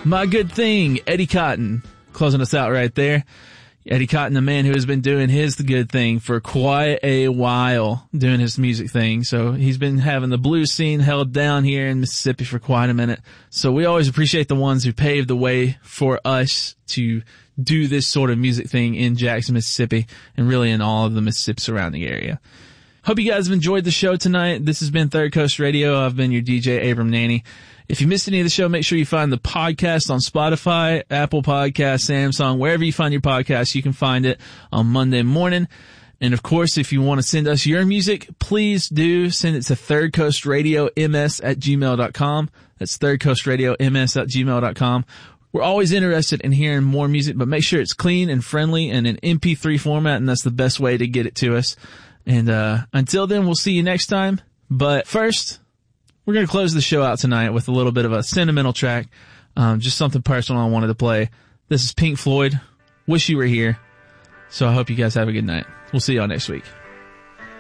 My Good Thing, Eddie Cotton, closing us out right there. Eddie Cotton, the man who has been doing his good thing for quite a while, doing his music thing. So he's been having the blues scene held down here in Mississippi for quite a minute. So we always appreciate the ones who paved the way for us to do this sort of music thing in Jackson, Mississippi, and really in all of the Mississippi surrounding area. Hope you guys have enjoyed the show tonight. This has been Third Coast Radio. I've been your DJ, Abram Nanny. If you missed any of the show, make sure you find the podcast on Spotify, Apple Podcasts, Samsung, wherever you find your podcast, you can find it on Monday morning. And of course, if you want to send us your music, please do send it to thirdcoastradioms@gmail.com. That's thirdcoastradioms@gmail.com. We're always interested in hearing more music, but make sure it's clean and friendly and in MP3 format, and that's the best way to get it to us. And until then, we'll see you next time. But first, we're going to close the show out tonight with a little bit of a sentimental track, just something personal I wanted to play. This is Pink Floyd, Wish You Were Here. So I hope you guys have a good night. We'll see y'all next week.